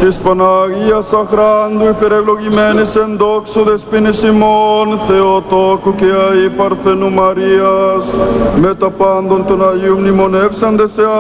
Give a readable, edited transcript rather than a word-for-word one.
της Παναγίας Αχράντου υπερευλογημένης εν δόξου δεσποίνης ημών Θεοτόκου και αη Παρθενού Μαρίας, με τα πάντων των Αγίων μνημονεύσαντες σε